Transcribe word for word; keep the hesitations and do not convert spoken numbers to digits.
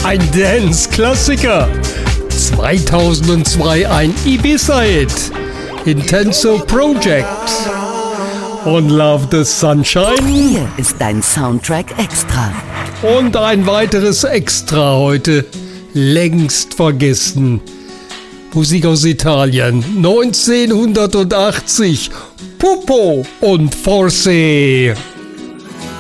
Ein Dance-Klassiker. zweitausendzwei ein Ibiza-Hit. Intenso Project. Und Love the Sunshine. Hier ist dein Soundtrack Extra. Und ein weiteres Extra heute. Längst vergessen. Musik aus Italien. neunzehnhundertachtzig. Pupo und Forse.